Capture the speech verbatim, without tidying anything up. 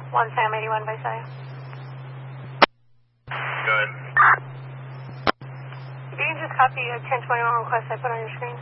one Sam eighty-one by Saya. Go ahead. If you can just copy a ten twenty-one request I put on your screen.